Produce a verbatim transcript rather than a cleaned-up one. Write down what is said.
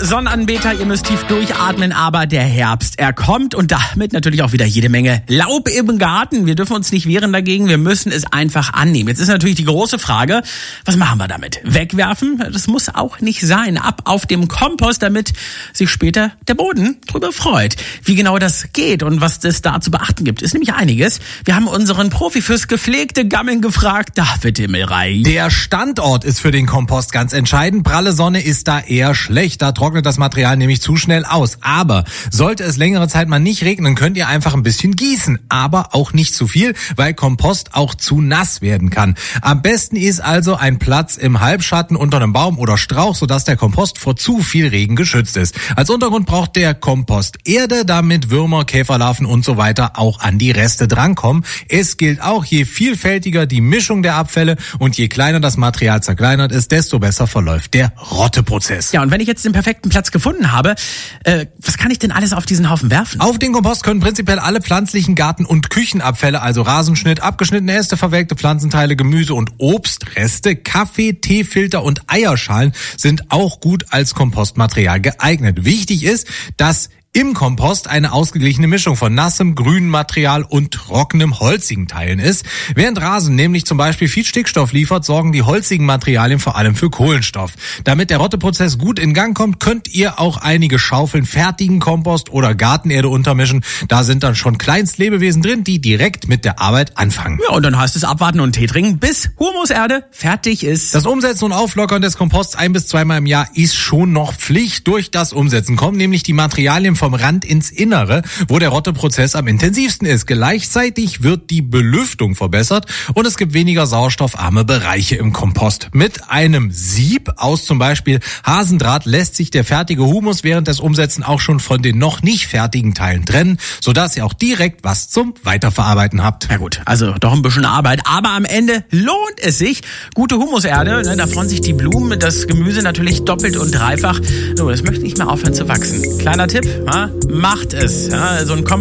Sonnenanbeter, ihr müsst tief durchatmen, aber der Herbst, er kommt und damit natürlich auch wieder jede Menge Laub im Garten. Wir dürfen uns nicht wehren dagegen, wir müssen es einfach annehmen. Jetzt ist natürlich die große Frage, was machen wir damit? Wegwerfen? Das muss auch nicht sein. Ab auf dem Kompost, damit sich später der Boden drüber freut. Wie genau das geht und was es da zu beachten gibt, ist nämlich einiges. Wir haben unseren Profi fürs gepflegte Gammeln gefragt, David Himmelreich. Der Standort ist für den Kompost ganz entscheidend. Pralle Sonne ist da eher schlecht. Da trocknet das Material nämlich zu schnell aus. Aber sollte es längere Zeit mal nicht regnen, könnt ihr einfach ein bisschen gießen. Aber auch nicht zu viel, weil Kompost auch zu nass werden kann. Am besten ist also ein Platz im Halbschatten unter einem Baum oder Strauch, sodass der Kompost vor zu viel Regen geschützt ist. Als Untergrund braucht der Kompost Erde, damit Würmer, Käferlarven und so weiter auch an die Reste drankommen. Es gilt auch, je vielfältiger die Mischung der Abfälle und je kleiner das Material zerkleinert ist, desto besser verläuft der Rotteprozess. Ja, und wenn ich jetzt den perfekten Platz gefunden habe, äh, was kann ich denn alles auf diesen Haufen werfen? Auf den Kompost können prinzipiell alle pflanzlichen Garten- und Küchenabfälle, also Rasenschnitt, abgeschnittene Äste, verwelkte Pflanzenteile, Gemüse und Obstreste, Kaffee, Teefilter und Eierschalen sind auch gut als Kompostmaterial geeignet. Wichtig ist, dass im Kompost eine ausgeglichene Mischung von nassem, grünem Material und trockenem, holzigen Teilen ist. Während Rasen nämlich zum Beispiel viel Stickstoff liefert, sorgen die holzigen Materialien vor allem für Kohlenstoff. Damit der Rotteprozess gut in Gang kommt, könnt ihr auch einige Schaufeln fertigen Kompost oder Gartenerde untermischen. Da sind dann schon Kleinstlebewesen drin, die direkt mit der Arbeit anfangen. Ja, und dann heißt es abwarten und Tee trinken, bis Humuserde fertig ist. Das Umsetzen und Auflockern des Komposts ein- bis zweimal im Jahr ist schon noch Pflicht. Durch das Umsetzen kommen nämlich die Materialien vom Rand ins Innere, wo der Rotteprozess am intensivsten ist. Gleichzeitig wird die Belüftung verbessert und es gibt weniger sauerstoffarme Bereiche im Kompost. Mit einem Sieb aus zum Beispiel Hasendraht lässt sich der fertige Humus während des Umsetzen auch schon von den noch nicht fertigen Teilen trennen, sodass ihr auch direkt was zum Weiterverarbeiten habt. Ja gut, also doch ein bisschen Arbeit, aber am Ende lohnt es sich. Gute Humuserde, ne, da freuen sich die Blumen, das Gemüse natürlich doppelt und dreifach. So, das möchte nicht mehr aufhören zu wachsen. Kleiner Tipp, ja, macht es. Ja, so ein